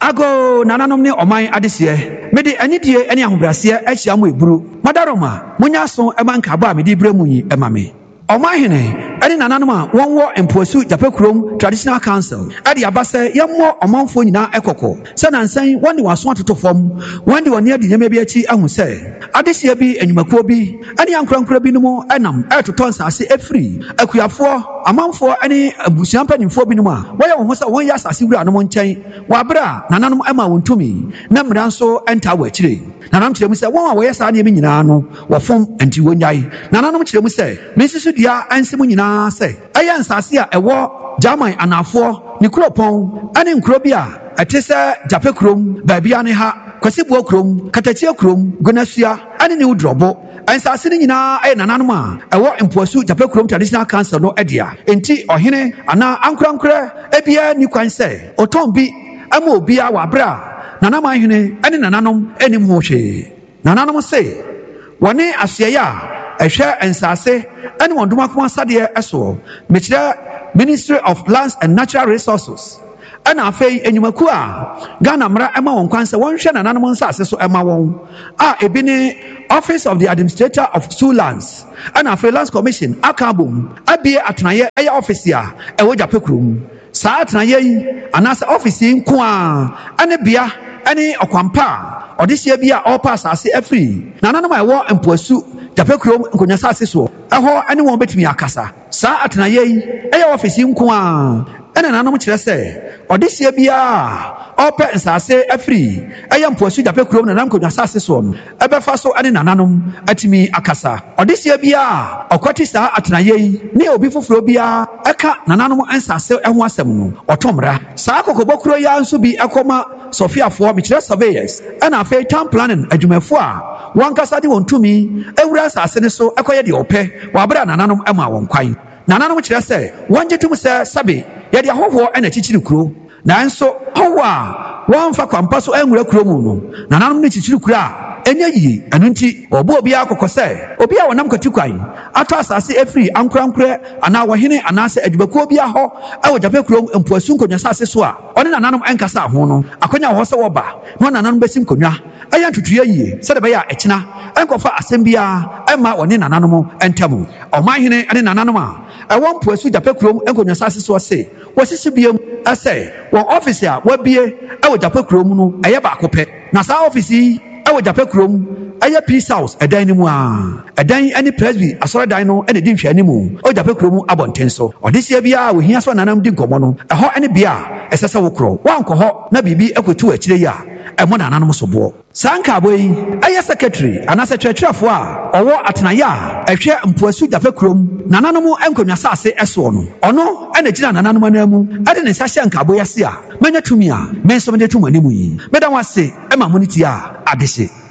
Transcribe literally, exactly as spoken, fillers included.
ago nananom ne oman adehye mede anidie ene ahobrase ahia mo eburu madaroma munya so ema nkaba mede bremu yi ema me oman hene ene nananom a wonwo empoasu Japekurom Traditional Council ade abase yemmo omanfo nyina ekoko se nansan wonde waso atotofom wonde woni ade nyame bi achi ahu se adehye bi enyumakuo bi ene ankorankora bi numo enam etotonsa ase efri akuyafo amanfo ene abusuampanimfo bi numo a woyɛ wo ho sɛ won ya asase wura no mo nkyɛn wabra nananom ema wontumi na mmira nso enta wa akire nananom kyerɛ mu sɛ won a woyɛ saa ne nyinaa no wɔfom anti wonyai nananom kyerɛ mu sɛ mensisu dia anse mu nyinaa sɛ ɛyɛ nsase a ɛwɔ German anafo ne kuropɔn ane nkuro bi a ɛte sɛ Japekurom baabia ne ha Kwasibuo kurom Katachie kurom Gonasua ane ne Udrobo nsase ne nyinaa ɛyɛ nananom a ɛwɔ empoasu Japekurom Traditional Council no ɛdia enti ɔhene ana ankorankora ebia ni kwan sɛ ɔtɔn bi ama obia wabra nananom ahene ane nananom anim ho hwee nananom se wɔne asoɛyɛ a ɛhwɛ nsase ane wɔn domakoma sadeɛ ɛso mekyerɛ Ministry of Lands and Natural Resources ɛna afei enyumaku a Ghana mra ɛma wɔn kwan sɛ wɔnhwɛ nananom nsase so ɛma wɔn a ebi ne Office of the Administrator of Two Lands ɛna afei Lands Commission akabom abie atenaeɛ ɛyɛ office a ɛwɔ Japekurom saa atenaeɛ yi anaasɛ office yi nko a ɛne bea ɛne ɔkwampa a ɔde hyia bi a ɔpa asase afiri nananom a ɛwɔ empoasu Japekurom nkonya asase so ɛhɔ ɛne wɔn betumi akasa saa atenaeɛ yi ɛyɛ office yi nko a ɛna nananom kyerɛ sɛ ɔde hyia bi a ɔpɛ nsase afiri ɛyɛ empoasu Japekurom nanam nkonya asase so no ɛbɛfa so ɛne nananom atumi akasa ɔde hyia bi a ɔkɔte saa atenaeɛ yi ne obi foforɔ bi a ɛka nananom nsase ɛho asɛm no ɔtɔmra saa kokobɔkuro yi nso bi ɛkɔma Sofiafoɔ mekyerɛ surveyors ɛna afei town planning adwumafo a wankasa de wɔn tumi ewura asase ne so ɛkɔyɛ deɛ ɔpɛ wabra nananom ɛma wɔn kwan nananom kyerɛ sɛ wɔngye tum sɛ sabe yɛde ahɔhoɔ ɛna kyikyiri kuro nanso hɔhoɔ a wɔmfa kwampa so ɛnwura kuro mu no nananom ne kyikyiri kuro a ɛnyɛ yie ɛno nti ɔbɔ obi akɔkɔ sɛ obi a wɔnam kɔti kwan atɔ asase efiri ankorankora anaa wɔhene anaasɛ adwumakuo bi ahɔ ɛwɔ Japekurom empoasu nkonya asase so a ɔne nananom ɛnkasa ho no akonya wɔ sɛ wɔba na nananom bɛsi nkonya ɛyɛ ntutuya yie sɛde bɛyɛ a ɛkyina ɛnkɔfa asɛm biara ɛma wɔne nananom ɛntam ɔmanhene ne nananom a ɛwɔ empoasu Japekurom nkonya asase so ɔse wɔsisi biem ɛsɛ wɔn office a wabie ɛwɔ Japekurom no ɛyɛ baako pɛ na saa office yi ɛwɔ Japekurom ɛyɛ Peace House ɛdan no mu a ɛdan ɛne Presby asɔredan no ɛna di nhwɛ ne mu ɛwɔ Japekurom abɔnten so ɔde hyia biara wɔhia so nanam di nkɔmmɔ no ɛhɔ ɛne bea a ɛsɛ sɛ wokorɔ wankɔ hɔ na biribi ɛkɔtu akyire yi a ɛmo nananom so boɔ saa nkaabɔ yi ɛyɛ secretary anaasɛ kyerɛkyerɛfoɔ a ɔwɔ atenaeɛ a ɛhwɛ empoasu Japekurom nananom nkonya asase ɛsoɔ no ɔno ɛna gyina nananom anan mu ɛde ne nsa hyɛ nkaabɔ yi ase a mɛnya tumi a mɛnso mede to mo anim yi mɛda mo ase ɛma mo ne tie a adehye